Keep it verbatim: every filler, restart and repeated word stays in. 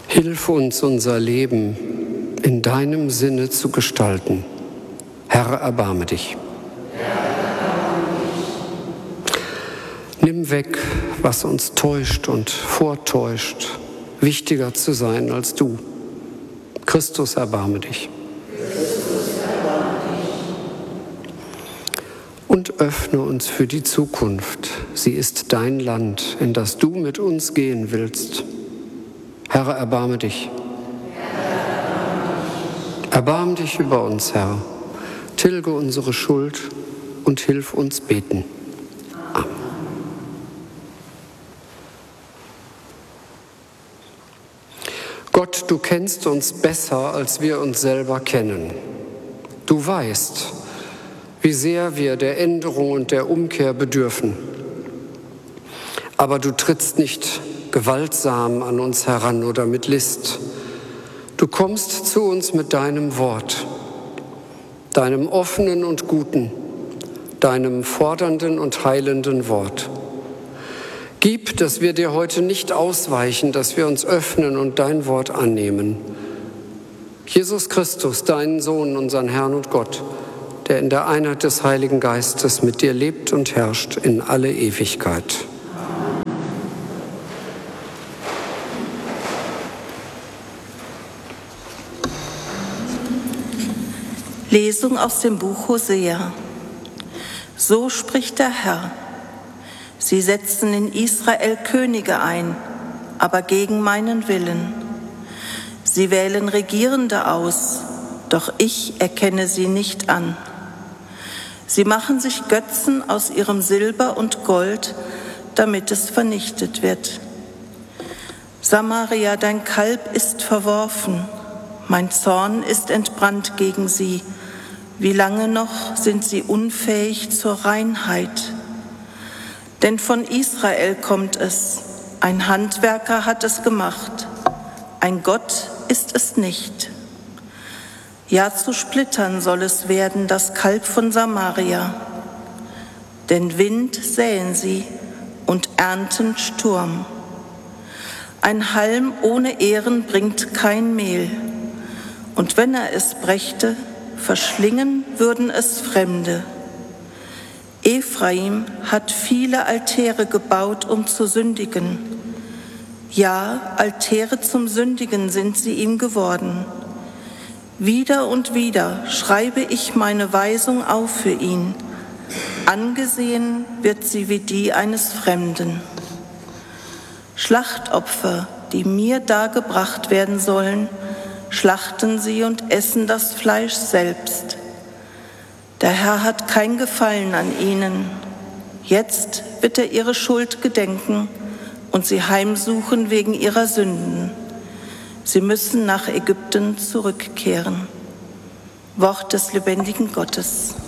Hilf uns, unser Leben in deinem Sinne zu gestalten. Herr, erbarme dich. Nimm weg, was uns täuscht und vortäuscht, wichtiger zu sein als du. Christus, erbarme dich. Und öffne uns für die Zukunft. Sie ist dein Land, in das du mit uns gehen willst. Herr, erbarme dich. Erbarme dich über uns, Herr. Tilge unsere Schuld und hilf uns beten. Amen. Gott, du kennst uns besser, als wir uns selber kennen. Du weißt, wie sehr wir der Änderung und der Umkehr bedürfen. Aber du trittst nicht gewaltsam an uns heran oder mit List. Du kommst zu uns mit deinem Wort, deinem offenen und guten, deinem fordernden und heilenden Wort. Gib, dass wir dir heute nicht ausweichen, dass wir uns öffnen und dein Wort annehmen. Jesus Christus, deinen Sohn, unseren Herrn und Gott, der in der Einheit des Heiligen Geistes mit dir lebt und herrscht in alle Ewigkeit. Lesung aus dem Buch Hosea. So spricht der Herr: Sie setzen in Israel Könige ein, aber gegen meinen Willen. Sie wählen Regierende aus, doch ich erkenne sie nicht an. Sie machen sich Götzen aus ihrem Silber und Gold, damit es vernichtet wird. Samaria, dein Kalb ist verworfen, mein Zorn ist entbrannt gegen sie. Wie lange noch sind sie unfähig zur Reinheit? Denn von Israel kommt es, ein Handwerker hat es gemacht, ein Gott ist es nicht. Ja, zu Splittern soll es werden, das Kalb von Samaria. Denn Wind säen sie und ernten Sturm. Ein Halm ohne Ehren bringt kein Mehl, und wenn er es brächte, verschlingen würden es Fremde. Ephraim hat viele Altäre gebaut, um zu sündigen. Ja, Altäre zum Sündigen sind sie ihm geworden. Wieder und wieder schreibe ich meine Weisung auf für ihn. Angesehen wird sie wie die eines Fremden. Schlachtopfer, die mir dargebracht werden sollen, schlachten sie und essen das Fleisch selbst. Der Herr hat kein Gefallen an ihnen. Jetzt wird er ihre Schuld gedenken und sie heimsuchen wegen ihrer Sünden. Sie müssen nach Ägypten zurückkehren. Wort des lebendigen Gottes.